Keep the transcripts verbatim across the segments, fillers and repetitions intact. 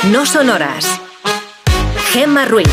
No sonoras. Gemma Ruiz.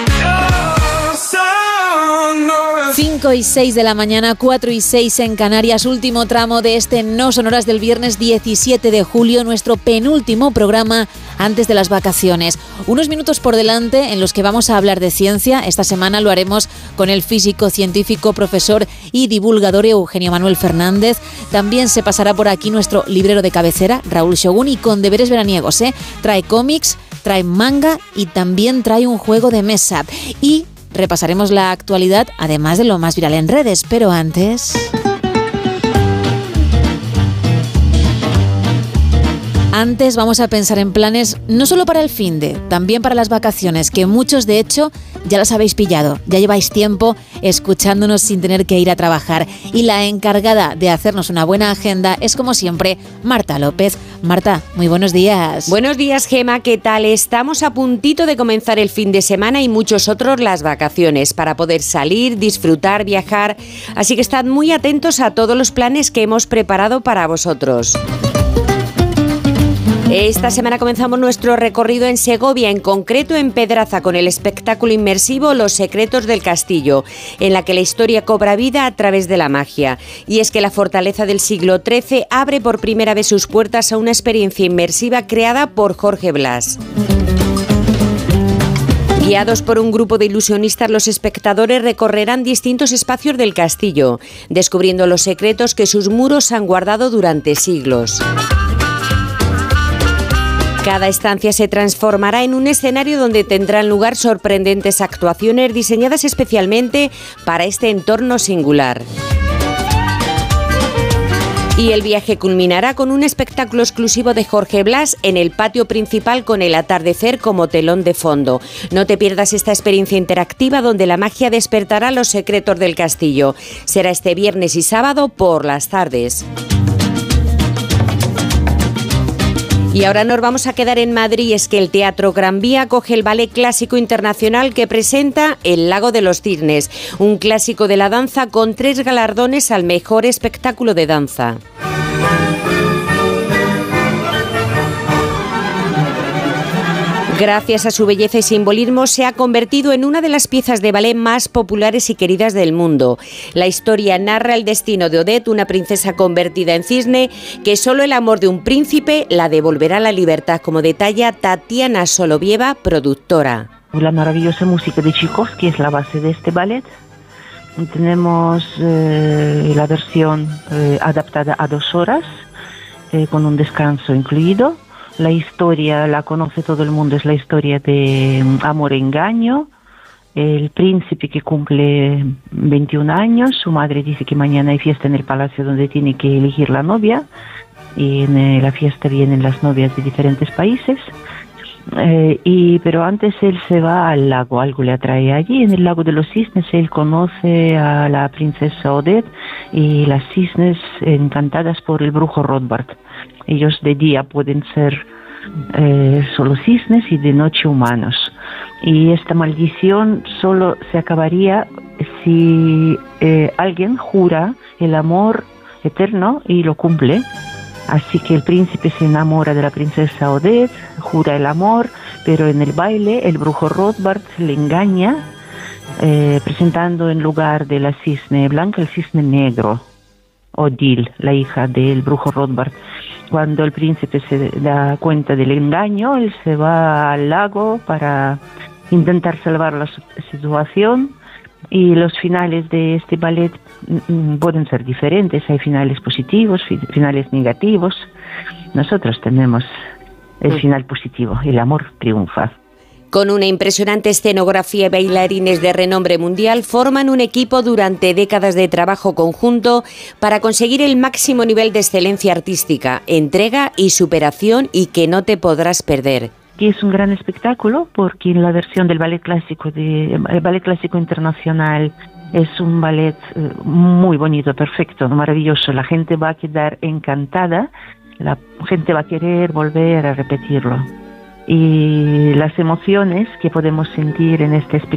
cinco y seis de la mañana, cuatro y seis en Canarias, último tramo de este No Sonoras del viernes diecisiete de julio, nuestro penúltimo programa antes de las vacaciones. Unos minutos por delante en los que vamos a hablar de ciencia. Esta semana lo haremos con el físico, científico, profesor y divulgador Eugenio Manuel Fernández. También se pasará por aquí nuestro librero de cabecera, Raúl Shogun, y con deberes veraniegos, ¿eh? Trae cómics, trae manga y también trae un juego de mesa. Y repasaremos la actualidad, además de lo más viral en redes, pero antes... Antes vamos a pensar en planes no solo para el finde, también para las vacaciones, que muchos de hecho ya las habéis pillado, ya lleváis tiempo escuchándonos sin tener que ir a trabajar. Y la encargada de hacernos una buena agenda es, como siempre, Marta López. Marta, muy buenos días. Buenos días, Gema, ¿qué tal? Estamos a puntito de comenzar el fin de semana y muchos otros las vacaciones para poder salir, disfrutar, viajar. Así que estad muy atentos a todos los planes que hemos preparado para vosotros. Esta semana comenzamos nuestro recorrido en Segovia, en concreto en Pedraza, con el espectáculo inmersivo Los secretos del castillo, en la que la historia cobra vida a través de la magia. Y es que la fortaleza del siglo trece abre por primera vez sus puertas a una experiencia inmersiva creada por Jorge Blas. Guiados por un grupo de ilusionistas, los espectadores recorrerán distintos espacios del castillo, descubriendo los secretos que sus muros han guardado durante siglos. Cada estancia se transformará en un escenario donde tendrán lugar sorprendentes actuaciones diseñadas especialmente para este entorno singular. Y el viaje culminará con un espectáculo exclusivo de Jorge Blas en el patio principal con el atardecer como telón de fondo. No te pierdas esta experiencia interactiva donde la magia despertará los secretos del castillo. Será este viernes y sábado por las tardes. Y ahora nos vamos a quedar en Madrid. Es que el Teatro Gran Vía acoge el Ballet Clásico Internacional que presenta El Lago de los Cisnes, un clásico de la danza con tres galardones al mejor espectáculo de danza. Gracias a su belleza y simbolismo, se ha convertido en una de las piezas de ballet más populares y queridas del mundo. La historia narra el destino de Odette, una princesa convertida en cisne, que solo el amor de un príncipe la devolverá a la libertad, como detalla Tatiana Solovieva, productora. La maravillosa música de Tchaikovsky es la base de este ballet. Tenemos eh, la versión eh, adaptada a dos horas, eh, con un descanso incluido. La historia la conoce todo el mundo, es la historia de amor e engaño. El príncipe que cumple veintiún años, su madre dice que mañana hay fiesta en el palacio donde tiene que elegir la novia, y en la fiesta vienen las novias de diferentes países. Eh, y pero antes él se va al lago, algo le atrae allí. En el lago de los cisnes él conoce a la princesa Odette y las cisnes encantadas por el brujo Rothbard. Ellos de día pueden ser eh, solo cisnes y de noche humanos. Y esta maldición solo se acabaría si eh, alguien jura el amor eterno y lo cumple. Así que el príncipe se enamora de la princesa Odette, jura el amor, pero en el baile el brujo Rothbard le engaña, eh, presentando en lugar de la cisne blanca el cisne negro, Odile, la hija del brujo Rothbard. Cuando el príncipe se da cuenta del engaño, él se va al lago para intentar salvar la situación. Y los finales de este ballet mm, pueden ser diferentes. Hay finales positivos, finales negativos. Nosotros tenemos el final positivo. El amor triunfa. Con una impresionante escenografía y bailarines de renombre mundial, forman un equipo durante décadas de trabajo conjunto para conseguir el máximo nivel de excelencia artística, entrega y superación, y que no te podrás perder. Y es un gran espectáculo porque en la versión del ballet clásico de el ballet clásico internacional es un ballet eh, muy bonito, perfecto, maravilloso. La gente va a quedar encantada, la gente va a querer volver a repetirlo. Y las emociones que podemos sentir en este espectáculo